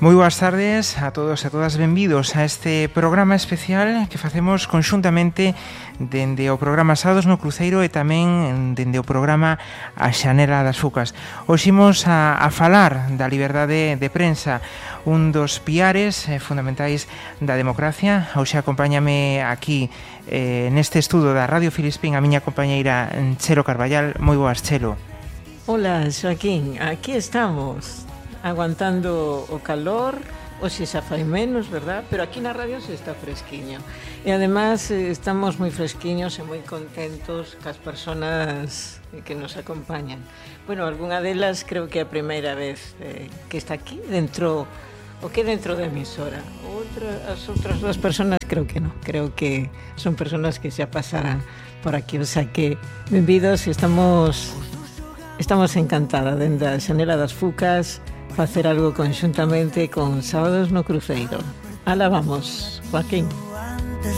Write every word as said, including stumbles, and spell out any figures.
Moi boas tardes a todos e a todas, benvidos a este programa especial que facemos conxuntamente dende o programa Sábados no Cruceiro e tamén dende o programa A Xanela das Fucas. Hoxe imos a, a falar da liberdade de prensa, un dos piares eh, fundamentais da democracia. Hoxe acompáñame aquí eh, neste estudo da Radio Filispín a miña compañeira Chelo Carballal. Moi boas, Chelo. Hola, Joaquín, aquí estamos aguantando o calor, hoxe xa fai menos, verdad? Pero aquí na radio se está fresquiño. E además eh, estamos moi fresquiños e moi contentos cas persoas que nos acompañan. Bueno, algunha delas creo que é a primeira vez eh, que está aquí dentro, o que dentro da emisora. Outra, as outras dúas persoas creo que non, creo que son persoas que xa pasarán por aquí, o sea que benvidos, estamos estamos encantadas dende a Xanela das Fucas facer algo conxuntamente con Sábados no Cruceiro. Alá vamos, Joaquín.